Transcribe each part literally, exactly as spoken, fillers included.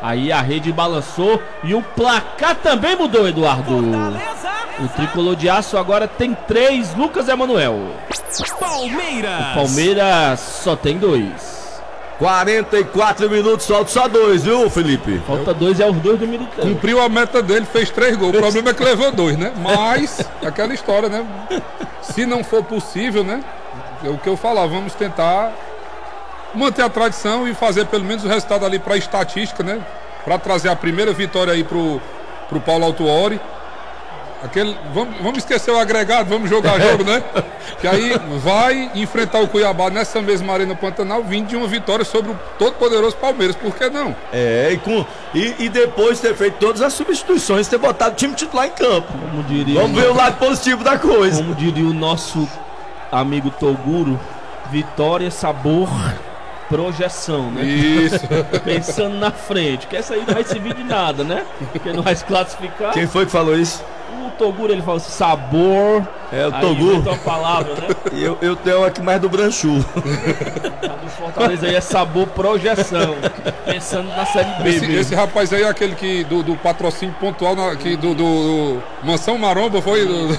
Aí a rede balançou e o placar também mudou, Eduardo. O tricolor de aço agora tem três, Lucas Emanuel. Palmeiras. O Palmeiras só tem dois. quarenta e quatro minutos, falta só dois, viu, Felipe? Falta dois, é os dois do Militão. Cumpriu a meta dele, fez três gols. O problema é que levou dois, né? Mas, aquela história, né? Se não for possível, né? É o que eu falava, vamos tentar manter a tradição e fazer pelo menos o resultado ali para a estatística, né? Para trazer a primeira vitória aí pro, pro Paulo Autuori. Aquele, vamos, vamos esquecer o agregado, vamos jogar jogo, né? Que aí vai enfrentar o Cuiabá nessa mesma Arena Pantanal, vindo de uma vitória sobre o todo poderoso Palmeiras, por que não? É, e, com, e, e depois ter feito todas as substituições, ter botado o time titular em campo. Como diria Vamos ver o lado positivo da coisa. Como diria o nosso amigo Toguro, vitória, sabor, projeção, né? Isso. Pensando na frente, que essa aí não vai servir de nada, né? Porque não vai se classificar. Quem foi que falou isso? O Toguro, ele fala assim, sabor. É, o aí Toguro. inventa uma palavra, né? E eu, eu tenho aqui mais do Branchu. A do Fortaleza aí é sabor, projeção. Pensando na Série B. Esse, mesmo. esse rapaz aí é aquele que do, do patrocínio pontual na, que do, do, do Mansão Maromba foi do...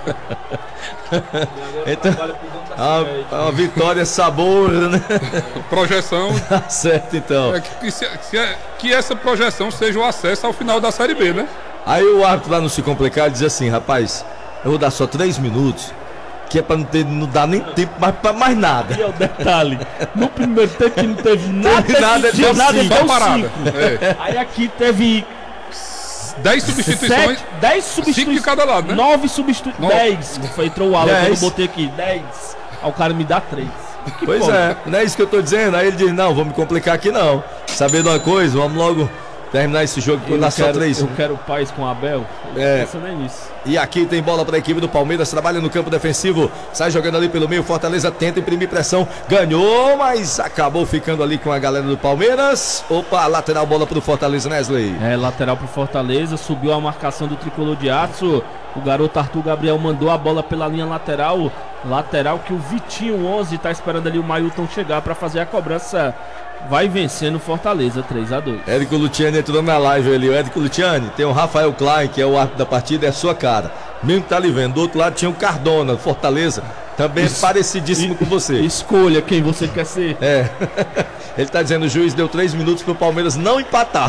Então, a, a vitória, sabor, né? Projeção. Tá certo, então. É, que, que, se- que é- que essa projeção seja o acesso ao final da Série B, né? Aí o árbitro, pra não se complicar, diz assim, rapaz, eu vou dar só três minutos, que é pra não, ter, não dar nem tempo mais pra mais nada. E é o detalhe, no primeiro tempo que não teve nada, Teve nada, de deu nada, cinco. deu Só parada. cinco. É. Aí aqui teve Dez substituições. sete, dez Cinco substituições, de cada lado, né? nove substituições, Nove. dez. Foi, entrou o Alan, quando eu Dez. botei aqui, dez. Aí o cara me dá três. Que Pois bom. é, não é isso que eu tô dizendo. Aí ele diz, não, vamos me complicar aqui não. Sabendo uma coisa, vamos logo terminar esse jogo Eu por dar só quero, três. eu quero paz com o Abel. Eu É. não penso nem nisso. E aqui tem bola para a equipe do Palmeiras, trabalha no campo defensivo, sai jogando ali pelo meio, Fortaleza tenta imprimir pressão, ganhou, mas acabou ficando ali com a galera do Palmeiras. Opa, lateral, bola pro Fortaleza, Nesley. É, lateral pro Fortaleza, subiu a marcação do tricolor de aço. O garoto Arthur Gabriel mandou a bola pela linha lateral. Lateral que o Vitinho onze tá esperando ali o Mailton chegar para fazer a cobrança. Vai vencendo o Fortaleza, três a dois. Érico Luciani entrou na live ali. O Érico Luciani tem o Rafael Klein, que é o árbitro da partida, é a sua cara. Mesmo que tá ali vendo. Do outro lado tinha o Cardona, Fortaleza. Também é parecidíssimo com você. Escolha quem você quer ser. É. Ele tá dizendo, o juiz deu três minutos pro Palmeiras não empatar.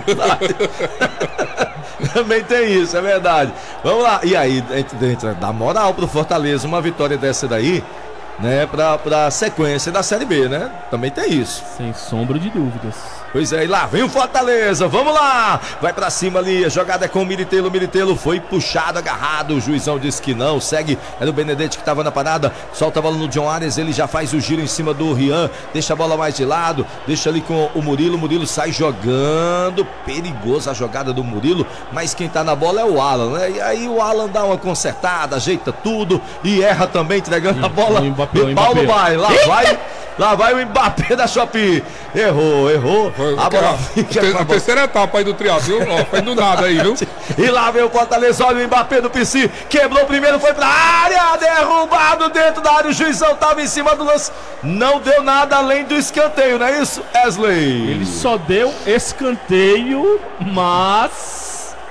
Também tem isso, é verdade. Vamos lá. E aí, entra, entra, dá moral pro Fortaleza. Uma vitória dessa daí, né? Pra, pra sequência da Série B, né? Também tem isso. Sem sombra de dúvidas. Pois é, e lá vem o Fortaleza, vamos lá! Vai pra cima ali, a jogada é com o Militelo, o Militelo foi puxado, agarrado, o juizão disse que não, segue, era o Benedetti que tava na parada, solta a bola no John Arias, ele já faz o giro em cima do Rian, deixa a bola mais de lado, deixa ali com o Murilo, o Murilo sai jogando, perigosa a jogada do Murilo, mas quem tá na bola é o Alan, né? E aí o Alan dá uma consertada, ajeita tudo e erra também, entregando a bola, o Mbappé, o e Paulo Mbappé. vai, lá vai... Lá vai o Mbappé da Shopee. Errou, errou. Foi, A bola a, fica te- com a a bola. terceira etapa aí do triatlo, viu? Ó, foi do nada aí, viu? E lá vem o Fortaleza, olha o Mbappé do P C. Quebrou o primeiro, foi pra área. Derrubado dentro da área. O juizão tava em cima do lance. Não deu nada além do escanteio, não é isso, Wesley? Ele só deu escanteio, mas...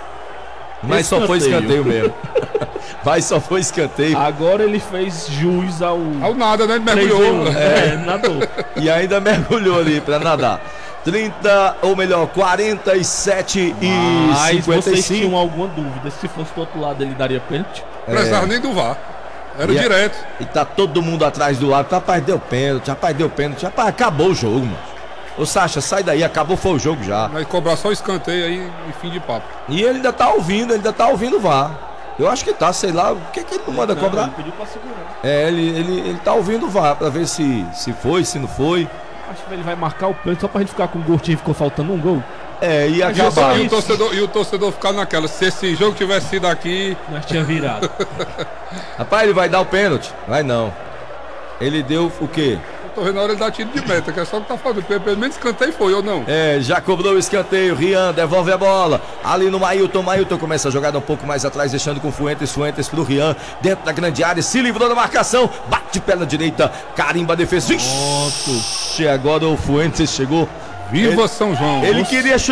Mas só foi escanteio mesmo. Mas só foi escanteio. Agora ele fez jus ao... Ao nada, né? Ele três a mergulhou. um. É, nadou. E ainda mergulhou ali pra nadar. trinta, ou melhor, quarenta e sete e Mas cinquenta e vocês cinco. tinham alguma dúvida? Se fosse do outro lado ele daria pênalti? Não precisava nem do V A R. Era E é- direto. E tá todo mundo atrás do árbitro. Rapaz, deu pênalti, rapaz, deu pênalti. Rapaz, acabou o jogo, mano. Ô Sacha, sai daí, acabou foi o jogo já. Vai cobrar só o escanteio aí e fim de papo. E ele ainda tá ouvindo, ele ainda tá ouvindo o V A R. Eu acho que tá, sei lá, o que que ele não manda Não, cobrar? ele pediu pra segurar. É, ele, ele, ele tá ouvindo o V A R pra ver se, se foi, se não foi. Acho que ele vai marcar o pênalti só pra gente ficar com o gostinho, ficou faltando um gol. É, e Mas já acabar. só E o, isso. torcedor, e o torcedor ficar naquela. Se esse jogo tivesse sido aqui. Nós tinha virado. Rapaz, ele vai dar o pênalti? Vai não. Ele deu o quê? Eu tô vendo a hora ele dar tiro de meta, que é só o que tá falando. Pelo menos escanteio foi ou não? É, já cobrou o escanteio, Rian devolve a bola, ali no Mailton, Mailton começa a jogada um pouco mais atrás, deixando com Fuentes, Fuentes pro Rian, dentro da grande área, se livrou da marcação, bate perna direita, carimba a defesa, vixe, agora o Fuentes chegou, Viva São João! ele queria chutar.